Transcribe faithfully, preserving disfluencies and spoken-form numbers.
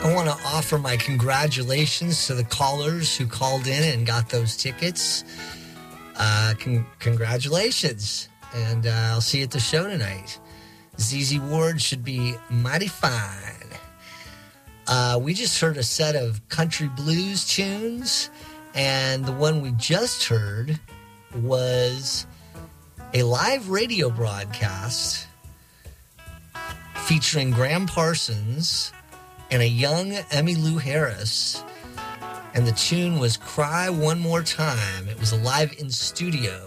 I want to offer my congratulations to the callers who called in and got those tickets. Uh, con- congratulations. And uh, I'll see you at the show tonight. Z Z Ward should be mighty fine. Uh, we just heard a set of country blues tunes, and the one we just heard was a live radio broadcast featuring Graham Parsons and a young Emmylou Harris, and the tune was Cry One More Time. It was a live in studio